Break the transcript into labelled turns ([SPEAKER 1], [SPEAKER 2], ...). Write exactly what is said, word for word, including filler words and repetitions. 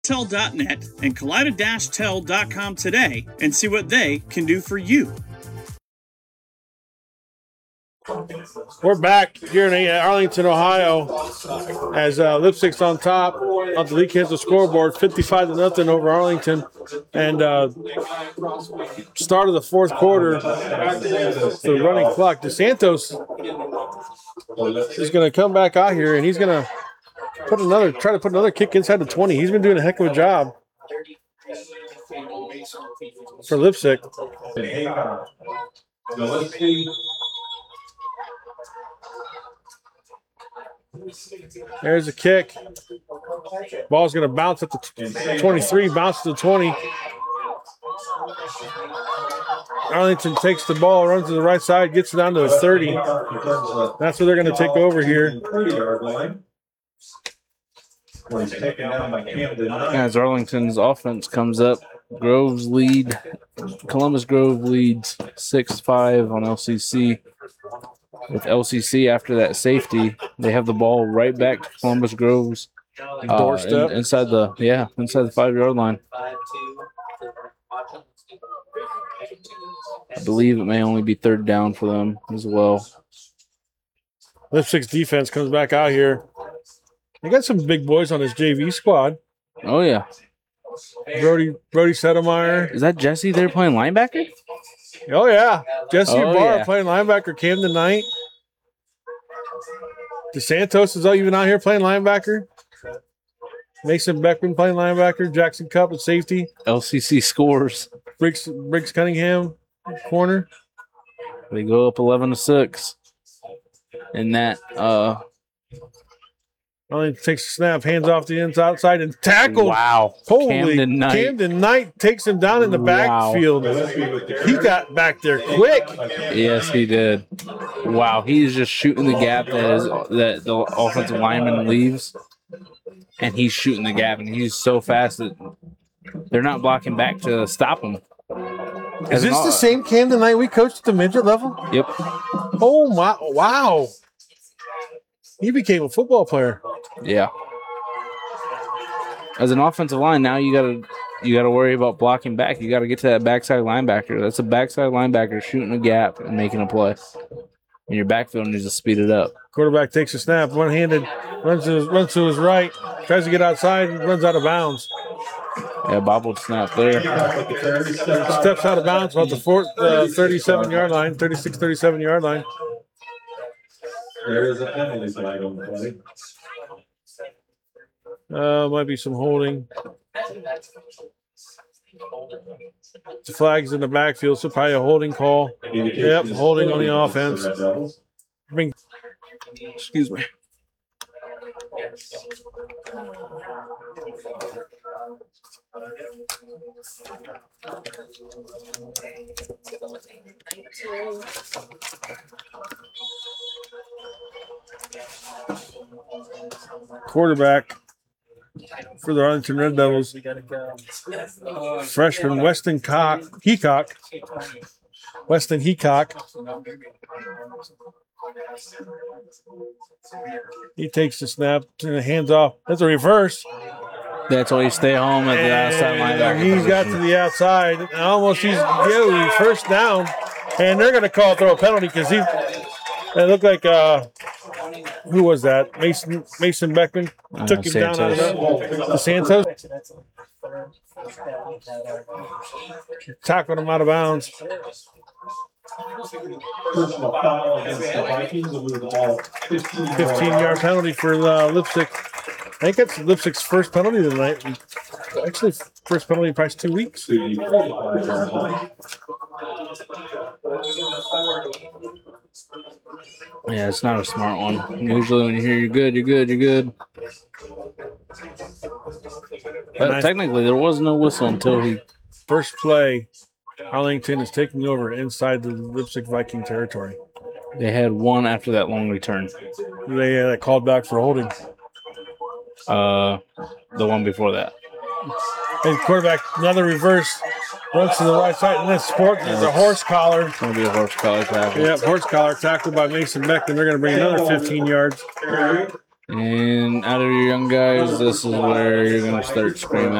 [SPEAKER 1] tel dot net and kaleida dash tel dot com today and see what they can do for you.
[SPEAKER 2] We're back here in Arlington, Ohio, as uh, Lipstick's on top of the Lee Kansas scoreboard, fifty-five to nothing over Arlington. And uh, start of the fourth quarter, the running clock. DeSantos is going to come back out here, and he's going to put another, try to put another kick inside the twenty. He's been doing a heck of a job for Lipstick. There's a kick. Ball's going to bounce at the twenty-three, bounce to the twenty. Arlington takes the ball, runs to the right side, gets it down to the thirty. That's where they're going to take over here.
[SPEAKER 3] As Arlington's offense comes up, Groves lead. Columbus Grove leads six five on L C C. With L C C after that safety, they have the ball right back to Columbus Grove's uh,
[SPEAKER 2] doorstep
[SPEAKER 3] in, inside the yeah inside the five yard line. I believe it may only be third down for them as well.
[SPEAKER 2] Lipstick's defense comes back out here. They got some big boys on this J V squad.
[SPEAKER 3] Oh yeah,
[SPEAKER 2] Brody Brody Settlemeyer.
[SPEAKER 3] Is that Jesse there playing linebacker?
[SPEAKER 2] Oh yeah, Jesse
[SPEAKER 3] oh,
[SPEAKER 2] Barr
[SPEAKER 3] yeah.
[SPEAKER 2] playing linebacker. Camden Knight. DeSantos is even out here playing linebacker. Mason Beckman playing linebacker. Jackson Cup at safety.
[SPEAKER 3] L C C scores.
[SPEAKER 2] Briggs, Briggs Cunningham, corner.
[SPEAKER 3] They go up eleven to six. And that uh
[SPEAKER 2] only takes a snap, hands off the inside outside and tackled.
[SPEAKER 3] Wow.
[SPEAKER 2] Holy
[SPEAKER 3] Camden Knight.
[SPEAKER 2] Camden Knight takes him down in the
[SPEAKER 3] Wow.
[SPEAKER 2] backfield. He got back there quick.
[SPEAKER 3] Yes, he did. Wow, he's just shooting the gap that is that the offensive lineman leaves. And he's shooting the gap, and he's so fast that they're not blocking back to stop him.
[SPEAKER 2] Is this the same Camden Knight we coached at the midget level?
[SPEAKER 3] Yep.
[SPEAKER 2] Oh my! Wow. He became a football player.
[SPEAKER 3] Yeah. As an offensive line, now you gotta you gotta worry about blocking back. You gotta get to that backside linebacker. That's a backside linebacker shooting a gap and making a play. And your backfield needs to speed it up.
[SPEAKER 2] Quarterback takes a snap, one-handed, runs to his, runs to his right, tries to get outside, and runs out of bounds.
[SPEAKER 3] Yeah, bobbled snap there.
[SPEAKER 2] Steps out of bounds about the four, uh, thirty-seven-yard line, thirty-six, thirty-seven-yard line.
[SPEAKER 4] There is a penalty flag on the play.
[SPEAKER 2] Uh, might be some holding. The flag's in the backfield, so probably a holding call. Yep, holding on the offense. Bring, excuse me. Quarterback for the Arlington Red Devils, freshman Weston Cock, Heacock. Weston Heacock. He takes the snap, turn the hands off. That's a reverse.
[SPEAKER 3] That's why you stay home at the outside linebacker.
[SPEAKER 2] He's got to the outside. And almost he's yeah, first down. And they're going to call throw a penalty because he. It looked like uh, who was that? Mason Mason Beckman
[SPEAKER 3] Uh,
[SPEAKER 2] took him
[SPEAKER 3] Santos.
[SPEAKER 2] down out of the Santos. Tackled him out of bounds.
[SPEAKER 4] Personal foul against the Vikings will move the ball
[SPEAKER 2] fifteen-yard penalty for uh, Lipstick. I think that's Lipstick's first penalty of the night. Actually, first penalty in probably two weeks.
[SPEAKER 3] Yeah, it's not a smart one. Usually when you hear you're good, you're good, you're good. But
[SPEAKER 2] I-
[SPEAKER 3] technically, there was no whistle until he.
[SPEAKER 2] First play, Arlington is taking over inside the Lipstick Viking territory.
[SPEAKER 3] They had one after that long return.
[SPEAKER 2] They uh, called back for holding.
[SPEAKER 3] Uh, the one before that.
[SPEAKER 2] And quarterback, another reverse, runs to the right side, and then sport is a horse collar.
[SPEAKER 3] It's going to be a horse collar tackle.
[SPEAKER 2] Yeah, horse collar tackled by Mason Beckman. They're going to bring another fifteen yards.
[SPEAKER 3] And out of your young guys, this is where you're going to start screaming.